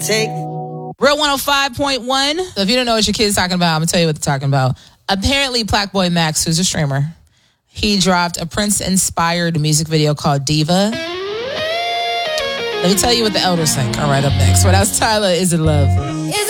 Take Real 105.1. So if you don't know what your kid's talking about, I'm going to tell you what they're talking about. Apparently, Plaque Max, who's a streamer, he dropped a Prince-inspired music video called Diva. Let me tell you what the elders think. All right, up next. What else, Tyler? Is it love?